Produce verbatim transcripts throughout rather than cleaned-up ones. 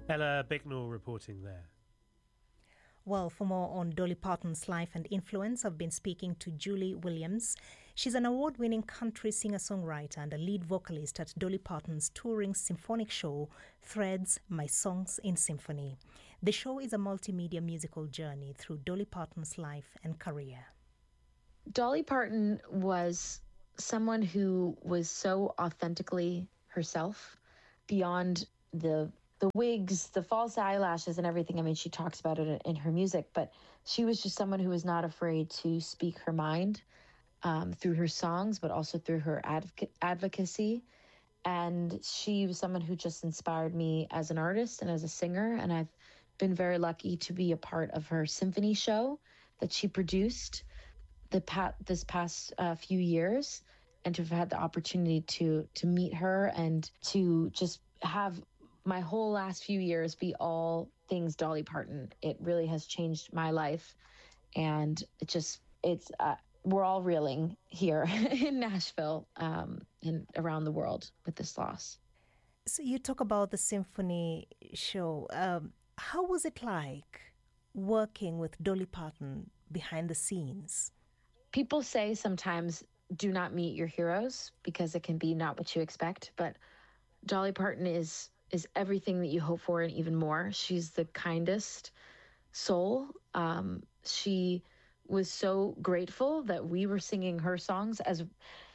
Ella Bicknell reporting there. Well, for more on Dolly Parton's life and influence, I've been speaking to Julie Williams. She's an award-winning country singer-songwriter and a lead vocalist at Dolly Parton's touring symphonic show, Threads, My Songs in Symphony. The show is a multimedia musical journey through Dolly Parton's life and career. Dolly Parton was someone who was so authentically herself, beyond the the wigs, the false eyelashes and everything. I mean, she talks about it in her music, but she was just someone who was not afraid to speak her mind um, through her songs, but also through her adv- advocacy. And she was someone who just inspired me as an artist and as a singer. And I've been very lucky to be a part of her symphony show that she produced the pa- this past uh, few years, and to have had the opportunity to to meet her and to just have my whole last few years be all things Dolly Parton. It really has changed my life. And it just, it's, uh, we're all reeling here in Nashville um, and around the world with this loss. So you talk about the symphony show. Um, how was it like working with Dolly Parton behind the scenes? People say sometimes do not meet your heroes because it can be not what you expect. But Dolly Parton is is everything that you hope for and even more. She's the kindest soul. Um, she was so grateful that we were singing her songs as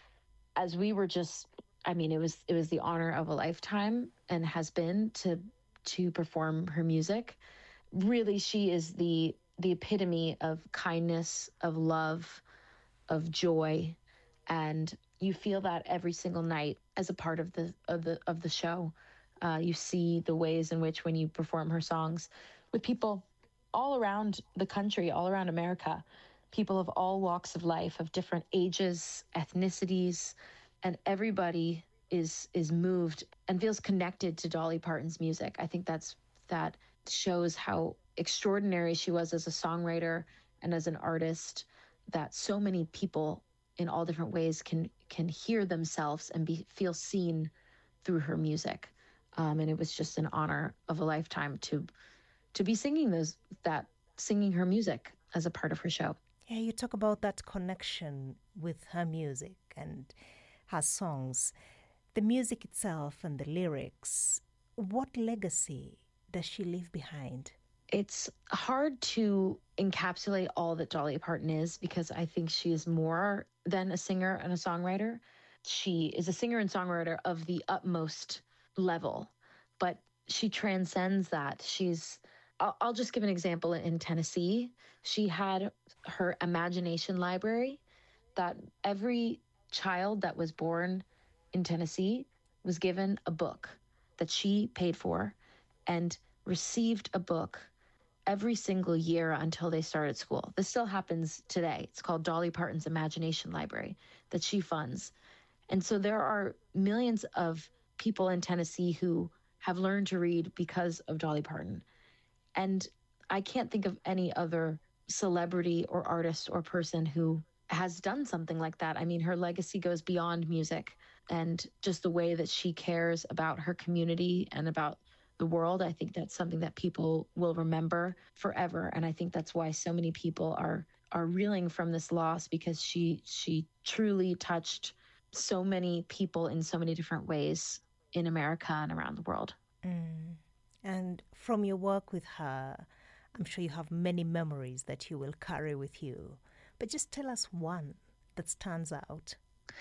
as we were just, I mean, it was it was the honor of a lifetime and has been to to perform her music. Really, she is the the epitome of kindness, of love, of joy, and you feel that every single night as a part of the of the of the show. Uh, you see the ways in which when you perform her songs with people all around the country, all around America, people of all walks of life, of different ages, ethnicities, and everybody is is moved and feels connected to Dolly Parton's music. I think that's that shows how extraordinary she was as a songwriter and as an artist, that so many people in all different ways can can hear themselves and be feel seen through her music. Um, and it was just an honor of a lifetime to to be singing those that singing her music as a part of her show. Yeah, you talk about that connection with her music and her songs, the music itself and the lyrics. What legacy does she leave behind? It's hard to encapsulate all that Dolly Parton is, because I think she is more than a singer and a songwriter. She is a singer and songwriter of the utmost level, but she transcends that. She's, I'll, I'll just give an example. In Tennessee, she had her imagination library that every child that was born in Tennessee was given a book that she paid for and received a book every single year until they started school. This still happens today. It's called Dolly Parton's Imagination Library that she funds. And so there are millions of people in Tennessee who have learned to read because of Dolly Parton. And I can't think of any other celebrity or artist or person who has done something like that. I mean, her legacy goes beyond music, and just the way that she cares about her community and about the world. I think that's something that people will remember forever. And I think that's why so many people are are reeling from this loss, because she she truly touched so many people in so many different ways in America and around the world. Mm. And from your work with her, I'm sure you have many memories that you will carry with you. But just tell us one that stands out.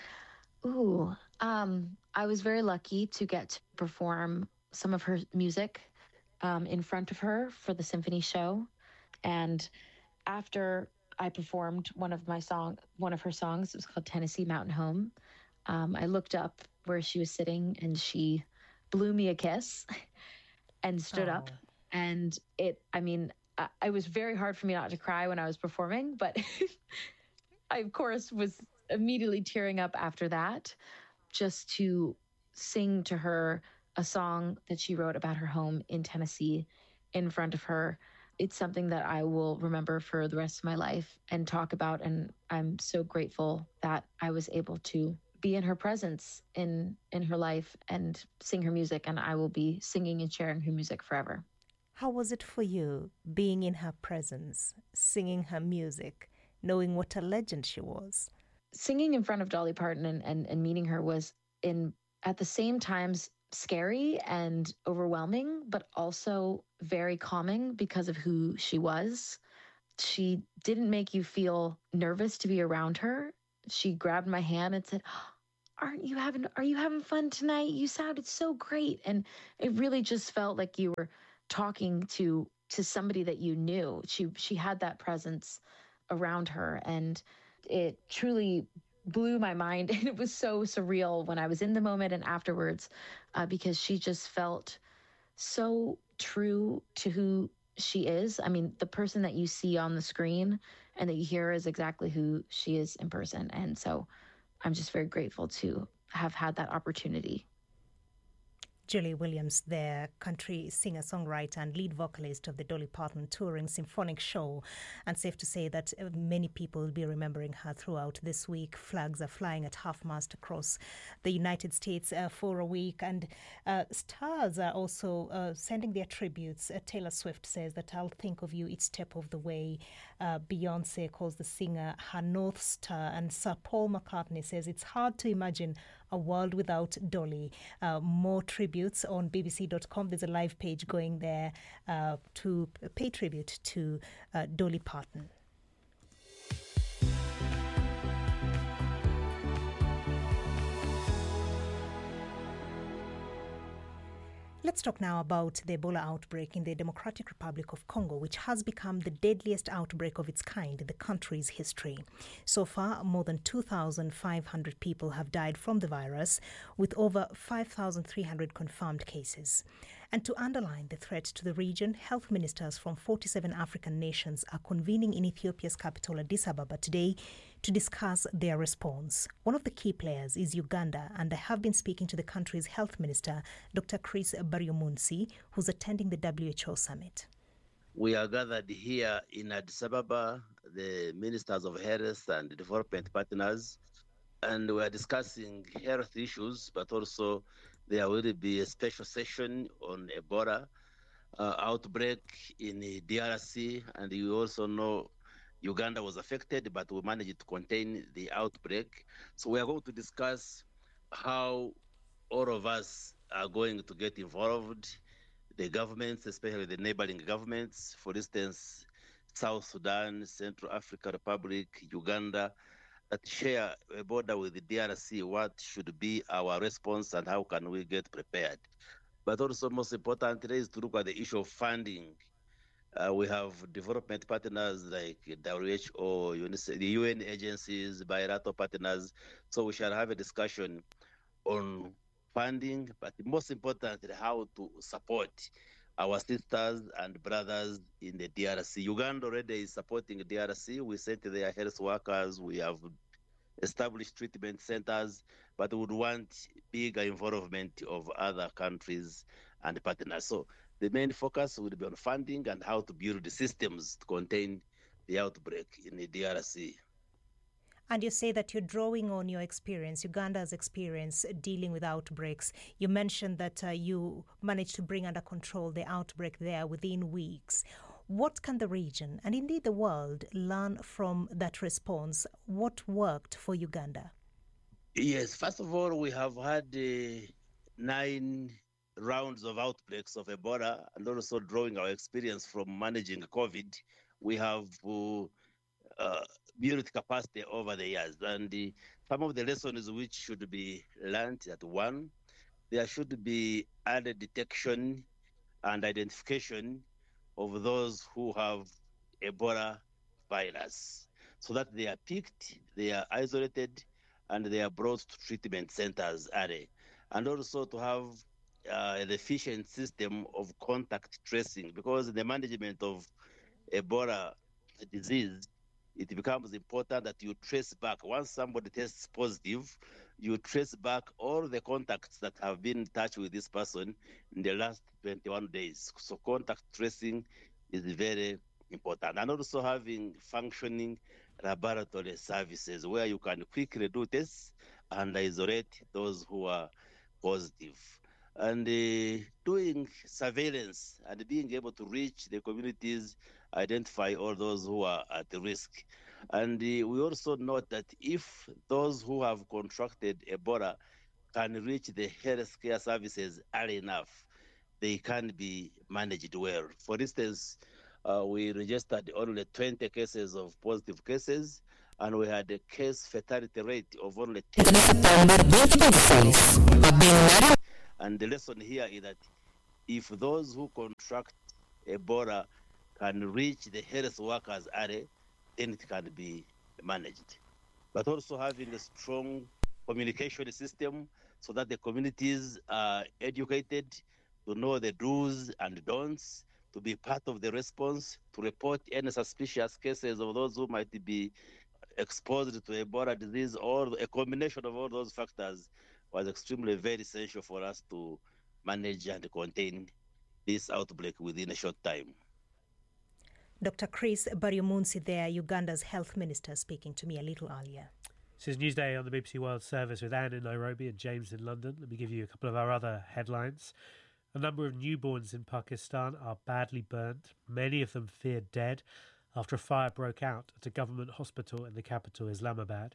Ooh, um, I was very lucky to get to perform some of her music um, in front of her for the symphony show. And after I performed one of my song, one of her songs, it was called Tennessee Mountain Home. Um, I looked up where she was sitting and she blew me a kiss and stood Oh. up. And it, I mean, I, it was very hard for me not to cry when I was performing, but I, of course, was immediately tearing up after that, just to sing to her a song that she wrote about her home in Tennessee in front of her. It's something that I will remember for the rest of my life and talk about. And I'm so grateful that I was able to be in her presence in in her life and sing her music, and I will be singing and sharing her music forever. How was it for you being in her presence, singing her music, knowing what a legend she was? Singing in front of Dolly Parton and, and, and meeting her was in at the same times scary and overwhelming, but also very calming because of who she was. She didn't make you feel nervous to be around her. She grabbed my hand and said, aren't you having, are you having fun tonight? You sounded so great. And it really just felt like you were talking to, to somebody that you knew. She, she had that presence around her, and it truly blew my mind. And it was so surreal when I was in the moment and afterwards, uh, because she just felt so true to who she is. I mean, the person that you see on the screen and that you hear is exactly who she is in person. And so I'm just very grateful to have had that opportunity. Julie Williams there, country singer-songwriter and lead vocalist of the Dolly Parton touring symphonic show. And safe to say that many people will be remembering her throughout this week. Flags are flying at half-mast across the United States uh, for a week. And uh, stars are also uh, sending their tributes. Uh, Taylor Swift says that I'll think of you each step of the way. Uh, Beyonce calls the singer her North Star. And Sir Paul McCartney says it's hard to imagine a world without Dolly. Uh, more tributes on B B C dot com. There's a live page going there uh, to pay tribute to uh, Dolly Parton. Let's talk now about the Ebola outbreak in the Democratic Republic of Congo, which has become the deadliest outbreak of its kind in the country's history. So far, more than two thousand five hundred people have died from the virus, with over five thousand three hundred confirmed cases. And to underline the threat to the region, health ministers from forty-seven African nations are convening in Ethiopia's capital, Addis Ababa, today to discuss their response. One of the key players is Uganda, and I have been speaking to the country's health minister, Doctor Chris Baryomunsi, who's attending the W H O summit. We are gathered here in Addis Ababa, the ministers of health and development partners, and we are discussing health issues, but also there will be a special session on Ebola uh, outbreak in the D R C, and you also know Uganda was affected, but we managed to contain the outbreak. So we are going to discuss how all of us are going to get involved, the governments, especially the neighboring governments, for instance, South Sudan, Central African Republic, Uganda, that share a border with the D R C, what should be our response and how can we get prepared. But also most importantly is to look at the issue of funding. Uh, we have development partners like W H O, UNICEF, the U N agencies, bilateral partners. So we shall have a discussion on funding, but most importantly, how to support our sisters and brothers in the D R C. Uganda already is supporting the D R C. We sent their health workers. We have established treatment centers, but we would want bigger involvement of other countries and partners. So the main focus will be on funding and how to build the systems to contain the outbreak in the D R C. And you say that you're drawing on your experience, Uganda's experience dealing with outbreaks. You mentioned that uh, you managed to bring under control the outbreak there within weeks. What can the region, and indeed the world, learn from that response? What worked for Uganda? Yes, first of all, we have had uh, nine rounds of outbreaks of Ebola, and also drawing our experience from managing COVID. We have uh, uh, built capacity over the years, and the, some of the lessons which should be learned at one, there should be early detection and identification of those who have Ebola virus, so that they are picked, they are isolated, and they are brought to treatment centers early. And also to have uh, an efficient system of contact tracing, because the management of Ebola disease, it becomes important that you trace back. Once somebody tests positive, you trace back all the contacts that have been in touch with this person in the last twenty-one days. So contact tracing is very important. And also having functioning laboratory services where you can quickly do tests and isolate those who are positive. And uh, doing surveillance and being able to reach the communities, identify all those who are at risk. And uh, we also note that if those who have contracted Ebola can reach the healthcare services early enough, they can be managed well. For instance, uh, we registered only twenty cases of positive cases, and we had a case fatality rate of only ten. And the lesson here is that if those who contract Ebola can reach the health workers early, then it can be managed. But also having a strong communication system so that the communities are educated to know the do's and don'ts, to be part of the response, to report any suspicious cases of those who might be exposed to Ebola disease, or a combination of all those factors was extremely very essential for us to manage and contain this outbreak within a short time. Doctor Chris Baryomunsi there, Uganda's health minister, speaking to me a little earlier. This is Newsday on the B B C World Service with Anne in Nairobi and James in London. Let me give you a couple of our other headlines. A number of newborns in Pakistan are badly burnt, many of them feared dead, after a fire broke out at a government hospital in the capital, Islamabad.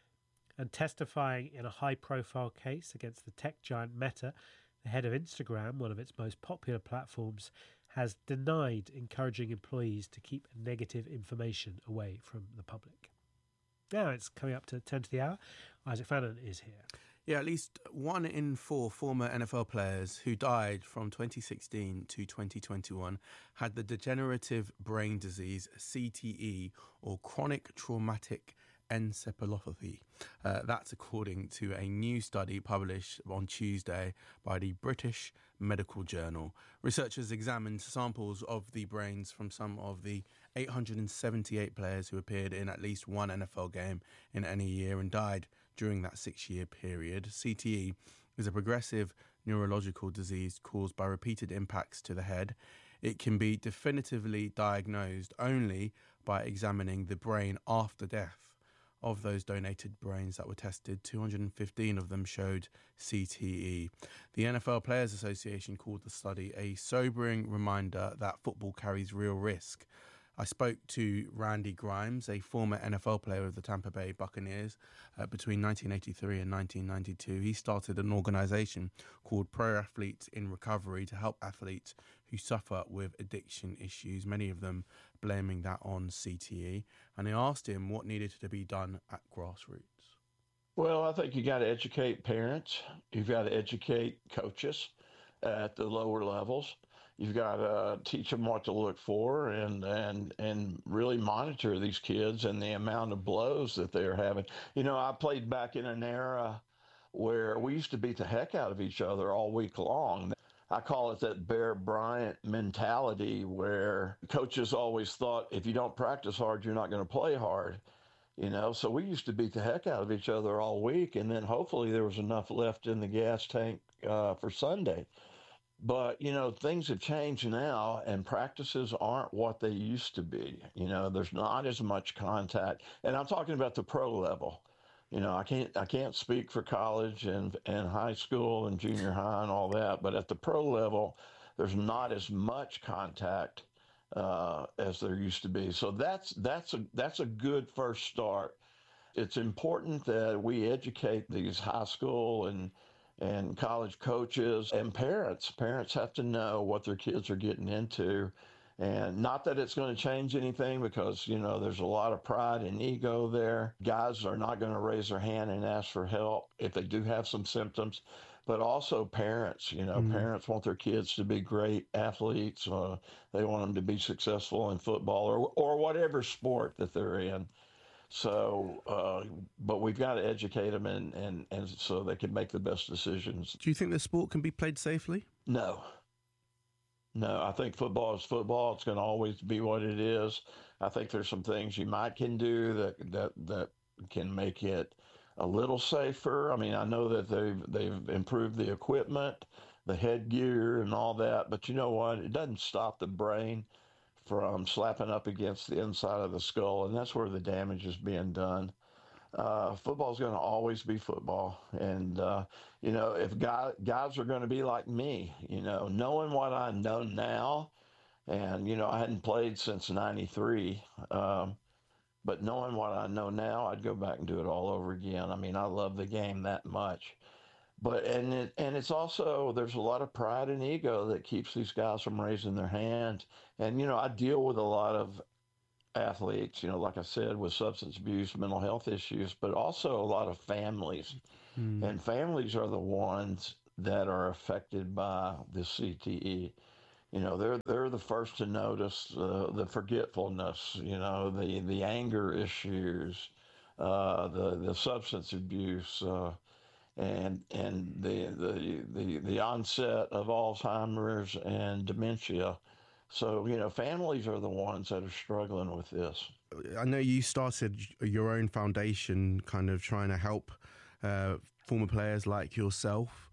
And testifying in a high-profile case against the tech giant Meta, the head of Instagram, one of its most popular platforms, has denied encouraging employees to keep negative information away from the public. Now it's coming up to ten to the hour. Isaac Fannin is here. Yeah, at least one in four former N F L players who died from twenty sixteen to twenty twenty-one had the degenerative brain disease C T E, or chronic traumatic encephalopathy. Uh, that's according to a new study published on Tuesday by the British Medical Journal. Researchers examined samples of the brains from some of the eight hundred seventy-eight players who appeared in at least one N F L game in any year and died during that six-year period. C T E is a progressive neurological disease caused by repeated impacts to the head. It can be definitively diagnosed only by examining the brain after death. Of those donated brains that were tested, two hundred fifteen of them showed C T E. The N F L Players Association called the study a sobering reminder that football carries real risk. I spoke to Randy Grimes, a former N F L player of the Tampa Bay Buccaneers uh, between nineteen eighty-three and nineteen ninety-two. He started an organisation called Pro Athletes in Recovery to help athletes who suffer with addiction issues, many of them blaming that on C T E. And I asked him what needed to be done at grassroots. Well, I think you got to educate parents. You've got to educate coaches at the lower levels. You've got to teach them what to look for and and and really monitor these kids and the amount of blows that they're having. You know, I played back in an era where we used to beat the heck out of each other all week long. I call it that Bear Bryant mentality where coaches always thought if you don't practice hard, you're not going to play hard. You know, so we used to beat the heck out of each other all week, and then hopefully there was enough left in the gas tank uh, for Sunday. But, you know, things have changed now, and practices aren't what they used to be. You know, there's not as much contact. And I'm talking about the pro level. You know, I can't I can't speak for college and, and high school and junior high and all that. But at the pro level, there's not as much contact uh, as there used to be. So that's that's a that's a good first start. It's important that we educate these high school and and college coaches and parents. Parents have to know what their kids are getting into. And not that it's going to change anything because, you know, there's a lot of pride and ego there. Guys are not going to raise their hand and ask for help if they do have some symptoms. But also parents, you know, mm-hmm. parents want their kids to be great athletes. Uh, they want them to be successful in football or, or whatever sport that they're in. So, uh, but we've got to educate them and, and, and so they can make the best decisions. Do you think the sport can be played safely? No. No, I think football is football. It's going to always be what it is. I think there's some things you might can do that, that, that can make it a little safer. I mean, I know that they've, they've improved the equipment, the headgear and all that, but you know what? It doesn't stop the brain from slapping up against the inside of the skull, and that's where the damage is being done. Uh, football is going to always be football. And, uh, you know, if guy, guys are going to be like me, you know, knowing what I know now, and, you know, I hadn't played since ninety-three, um, but knowing what I know now, I'd go back and do it all over again. I mean, I love the game that much. But, and it, and it's also, there's a lot of pride and ego that keeps these guys from raising their hands. And, you know, I deal with a lot of athletes, you know, like I said, with substance abuse, mental health issues, but also a lot of families. Mm. And families are the ones that are affected by the C T E. You know, they're they're the first to notice uh, the forgetfulness, you know, the the anger issues, uh, the the substance abuse, uh, and and the, the the the onset of Alzheimer's and dementia. So, you know, families are the ones that are struggling with this. I know you started your own foundation kind of trying to help uh, former players like yourself.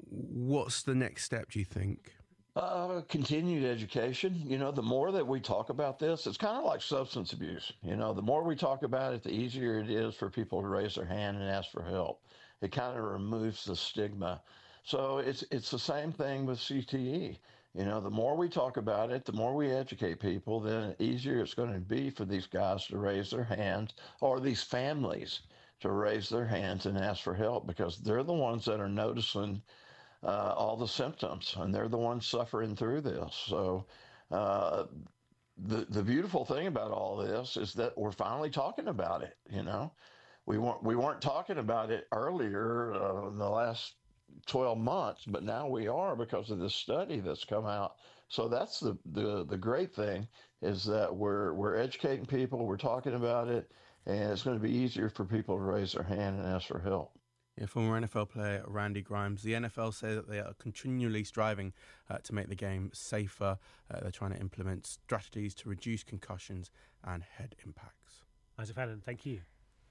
What's the next step, do you think? Uh, continued education. You know, the more that we talk about this, it's kind of like substance abuse. You know, the more we talk about it, the easier it is for people to raise their hand and ask for help. It kind of removes the stigma. So it's it's the same thing with C T E. You know, the more we talk about it, the more we educate people, then the easier it's going to be for these guys to raise their hands, or these families to raise their hands and ask for help, because they're the ones that are noticing uh, all the symptoms, and they're the ones suffering through this. So uh, the the beautiful thing about all this is that we're finally talking about it. You know, we weren't we weren't talking about it earlier uh, in the last twelve months, but now we are, because of this study that's come out. So that's the, the, the great thing, is that we're we're educating people, we're talking about it, and it's going to be easier for people to raise their hand and ask for help. Yeah, former N F L player Randy Grimes. The N F L say that they are continually striving uh, to make the game safer. Uh, they're trying to implement strategies to reduce concussions and head impacts. Isaac Fallon, thank you.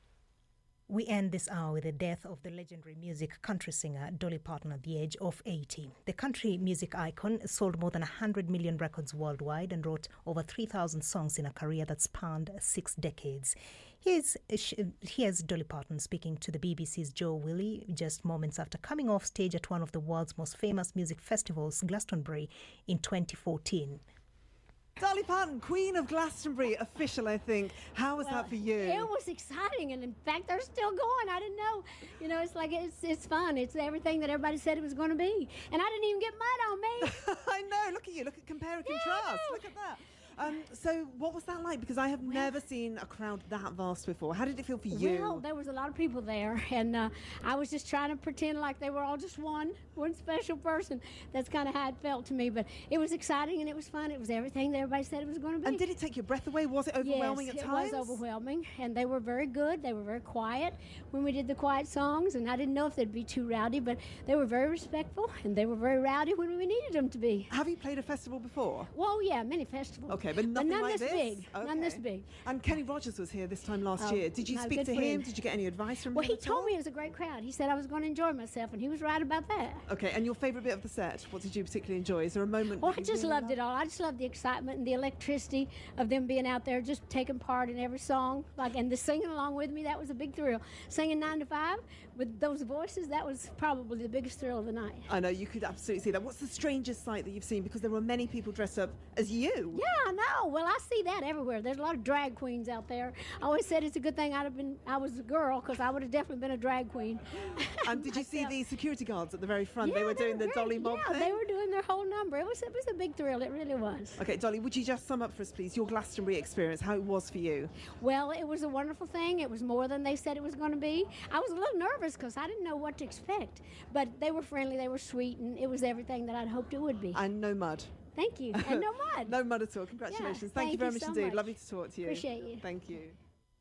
We end this hour with the death of the legendary music country singer Dolly Parton at the age of eighty. The country music icon sold more than one hundred million records worldwide and wrote over three thousand songs in a career that spanned six decades. Here's, here's Dolly Parton speaking to the B B C's Joe Willie just moments after coming off stage at one of the world's most famous music festivals, Glastonbury, in twenty fourteen. Dolly Parton, Queen of Glastonbury, official, I think. How was well, that for you? It was exciting, and in fact, they're still going. I didn't know. You know, it's like, it's it's fun. It's everything that everybody said it was going to be. And I didn't even get mud on me. I know. Look at you. Look at compare and contrast. Yeah. Look at that. Um, so what was that like? Because I have well, never seen a crowd that vast before. How did it feel for you? Well, there was a lot of people there, and uh, I was just trying to pretend like they were all just one, one special person. That's kind of how it felt to me. But it was exciting, and it was fun. It was everything that everybody said it was going to be. And did it take your breath away? Was it overwhelming yes, at times? Yes, it was overwhelming, and they were very good. They were very quiet when we did the quiet songs, and I didn't know if they'd be too rowdy, but they were very respectful, and they were very rowdy when we needed them to be. Have you played a festival before? Well, yeah, many festivals. Okay, but nothing but none like this this? big. Okay. None this big. And Kenny Rogers was here this time last oh, year. Did you speak to him? him? Did you get any advice from well, him? Well, he told all? me it was a great crowd. He said I was going to enjoy myself, and he was right about that. Okay, and your favourite bit of the set? What did you particularly enjoy? Is there a moment? Well, I just really loved loved? it all. I just loved the excitement and the electricity of them being out there, just taking part in every song, like, and the singing along with me. That was a big thrill. Singing nine to five with those voices, that was probably the biggest thrill of the night. I know, you could absolutely see that. What's the strangest sight that you've seen? Because there were many people dressed up as you. Yeah, I know. Well, I see that everywhere. There's a lot of drag queens out there. I always said it's a good thing I'd have been, I was a girl, because I would have definitely been a drag queen. And did you see the security guards at the very front? Yeah, they were they doing were the great. Dolly mob yeah, thing? they were doing their whole number. It was, it was a big thrill. It really was. Okay, Dolly, would you just sum up for us, please, your Glastonbury experience, how it was for you? Well, it was a wonderful thing. It was more than they said it was going to be. I was a little nervous because I didn't know what to expect. But they were friendly, they were sweet, and it was everything that I'd hoped it would be. And no mud. Thank you. And no mud. No mud at all. Congratulations. Yeah, thank, thank you very you much so indeed. much. Lovely to talk to you. Appreciate you. Thank you.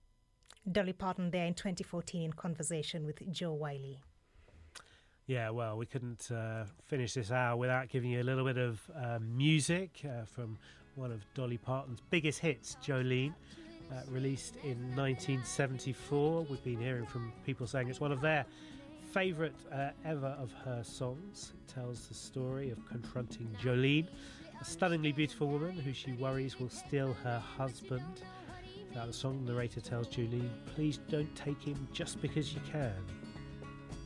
Dolly Parton there in twenty fourteen in conversation with Joe Wiley. Yeah, well, we couldn't uh, finish this hour without giving you a little bit of uh, music uh, from one of Dolly Parton's biggest hits, Jolene, uh, released in nineteen seventy-four. We've been hearing from people saying it's one of their favourite uh, ever of her songs. It tells the story of confronting Jolene, a stunningly beautiful woman who she worries will steal her husband. Throughout the song, the narrator tells Julie, please don't take him just because you can.